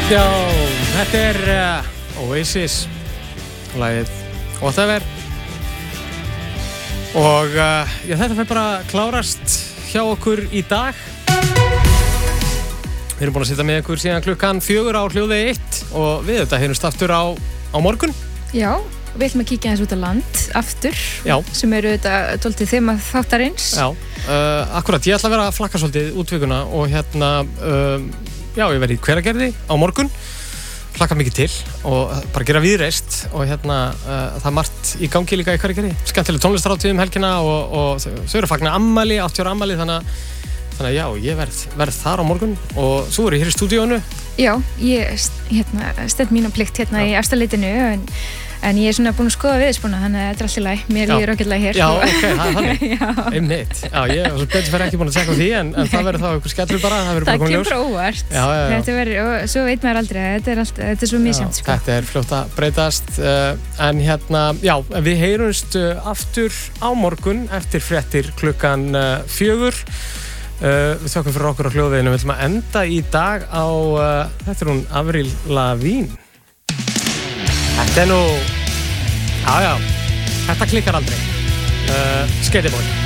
Já, þetta Oasis lagið Whatever og þetta fyrir bara klárast hjá okkur í dag. Við erum búin að sitja með ykkur síðan klukkan 4 á hljóði 1 og við þetta heyrumst aftur á morgun. Já, við ætlum að kíkja aðeins út á land aftur. Já. Sem eru þetta dálítið þema þáttarins. Já, akkurat, ég ætla að vera að flakka svolítið út vikuna og já, ég verði í Hveragerði á morgun. Hlakka mikið til og bara gera viðreist og það er margt í gangi líka í Hveragerði. Skemmtileg tónlistarhátíð helgina og þau eru að fagna afmæli, 80 ára afmæli, þannig að já, ég verð þar á morgun og svo er ég hér í stúdíónu. Já, ég stend mína plikt í efstaleitinu en ég er svona búin að skoða viðspána þannig að þetta er allt í lagi, mér líður ágætlega hér. Já, ok, það er þannig. Einmitt. Já, ég var svo betur fyrir ekki búin að tjekka á því en það verður þá einhver skellur bara, það verður bara komin ljós. Það kemur óvart. Já. Þetta verður, og svo veit maður aldrei, þetta er svo misjafnt, sko. Þetta er fljótt að breytast, en já, við heyrumst aftur á morgun eftir fréttir klukkan 4. Við þökkum fyrir okkur á hljóðveginu, við ætlum að enda í dag á, þetta er hún Avril Lavigne. Þetta er nú, já, þetta klikkar aldrei. Skater Boy.